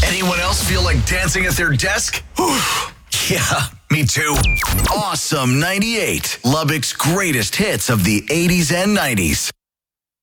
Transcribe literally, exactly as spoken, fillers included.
Anyone else feel like dancing at their desk? Yeah, me too. Awesome ninety-eight, Lubbock's greatest hits of the eighties and nineties.